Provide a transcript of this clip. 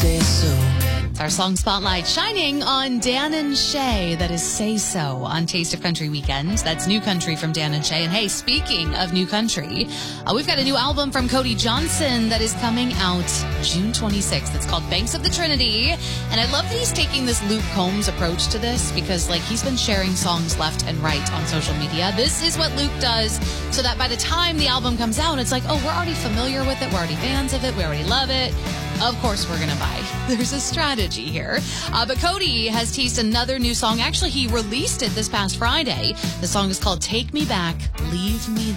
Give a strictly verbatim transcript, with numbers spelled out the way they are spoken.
say so. It's our song spotlight shining on Dan and Shay. That is Say So on Taste of Country Weekend. That's new country from Dan and Shay. And hey, speaking of new country, uh, we've got a new album from Cody Johnson that is coming out June twenty-sixth. It's called Banks of the Trinity. And I love that he's taking this Luke Combs approach to this because like he's been sharing songs left and right on social media. This is what Luke does so that by the time the album comes out, it's like, oh, we're already familiar with it. We're already fans of it. We already love it. Of course we're going to buy. There's a strategy here. Uh, but Cody has teased another new song. Actually, he released it this past Friday. The song is called Take Me Back, Leave Me